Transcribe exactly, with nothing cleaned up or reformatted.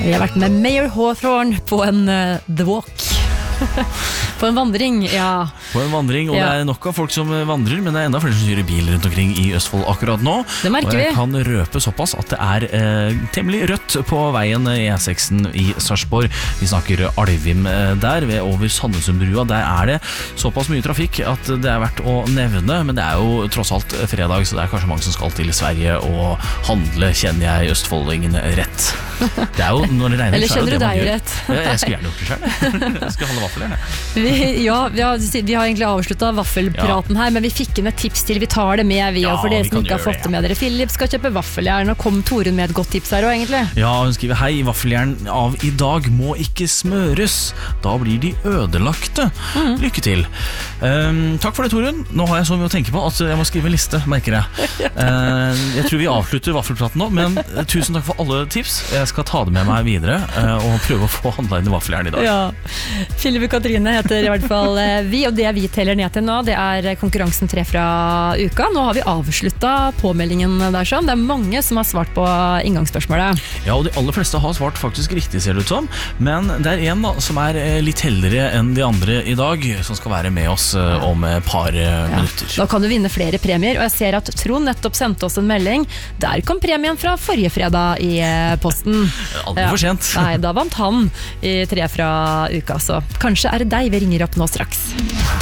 Vi har vært med Mayor Hawthorne på en uh, The Walk. På en vandring, ja. På en vandring, og ja. det er nok av folk som vandrer, men det er enda flere som kjører bil rundt omkring i Østfold akkurat nå. Det merker vi. Og jeg kan røpe såpass at det er eh, temmelig rødt på veien E seks i Sarpsborg. Vi snakker Alvim der, ved over Sandnesundbrua. Der er det såpass mye trafikk at det er verdt å nevne, men det er jo tross alt fredag, så det er kanskje mange som skal til Sverige og handle, kjenner jeg østfoldingen rett. Det er jo, når det regner, eller kjenner du deg rett? Ja, jeg skulle gjerne gjort det selv. Jeg skal handle vaffel, gjerne. Vi, ja, vi har, vi har egentlig avsluttet vaffelpraten ja. her, men vi fikk inn et tips til. Vi tar det med, vi, ja, og for dere som ikke har fått det med dere. Philip skal kjøpe vaffeljern, og kom Torun med et godt tips her også, egentlig. Ja, hun skriver, hei, vaffeljern av i dag må ikke smøres. Da blir de ødelagte. Mm. Lykke til. Um, takk for det, Torun. Nå har jeg så mye å tenke på at jeg må skrive en liste, merker jeg. Uh, jeg tror vi avslutter vaffelpraten nå, men tusen takk for alle tips. Jeg skal ta det med meg videre uh, og prøve å få handlet inn i vaffeljern i dag. Ja. Philip og Katrine heter i hvert fall vi, og det vi teller ned til nå, det er konkurransen tre fra uka. Nå har vi avsluttet påmeldingen der sånn. Det er mange som har svart på inngangsspørsmålet. Ja, og de aller fleste har svart faktisk riktig, ser det ut som. Men det er en da, som er litt heldigere enn de andre i dag, som skal være med oss om et par ja. minutter. Da kan du vinne flere premier, og jeg ser at Trond nettopp sendte oss en melding. Der kom premien fra forrige fredag i posten. Aldri for sent. Ja. Nei, da vant han i tre fra uka, så kanskje er det deg vi ringer opp nå straks.